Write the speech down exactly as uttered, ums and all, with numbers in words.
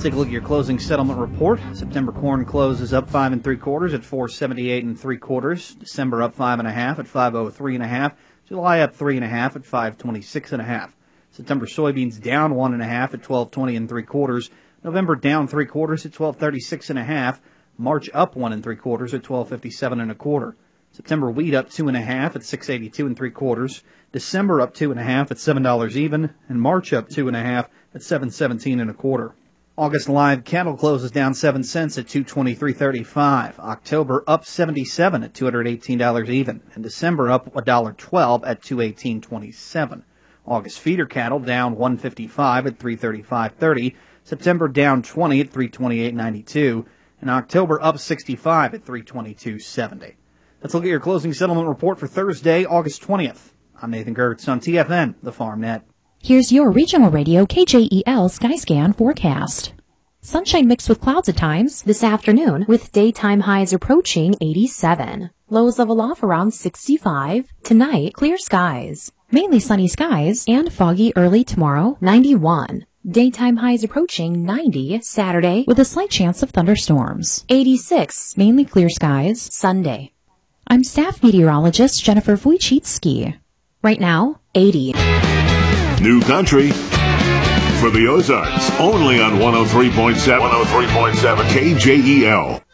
take a look at your closing settlement report. September corn closes up five and three quarters at four seventy-eight and three quarters. December up five and a half at five oh three and a half. July up three and a half at five twenty-six and a half. September soybeans down one and a half at twelve twenty and three quarters. November down three quarters at twelve thirty-six and a half. March up one and three quarters at twelve fifty-seven and a quarter. September wheat up two and a half at six eighty-two and three quarters. December up two and a half at seven dollars even, and March up two and a half at seven seventeen and a quarter. August live cattle closes down seven cents at two twenty-three thirty-five. October up seventy-seven at two hundred eighteen dollars even, and December up one dollar twelve at two eighteen twenty-seven. August feeder cattle down one fifty-five at three thirty-five thirty. September down twenty at three twenty-eight ninety-two, and October up sixty-five at three twenty-two seventy. Let's look at your closing settlement report for Thursday, August twentieth. I'm Nathan Gertz on T F N, the Farm Net. Here's your regional radio K J E L Skyscan forecast. Sunshine mixed with clouds at times this afternoon, with daytime highs approaching eighty-seven. Lows level off around sixty-five. Tonight, clear skies. Mainly sunny skies and foggy early tomorrow, ninety-one. Daytime highs approaching ninety Saturday with a slight chance of thunderstorms. eighty-six. Mainly clear skies Sunday. I'm staff meteorologist Jennifer Wojcicki. Right now, eighty. New country for the Ozarks, only on one oh three point seven. one oh three point seven K J E L.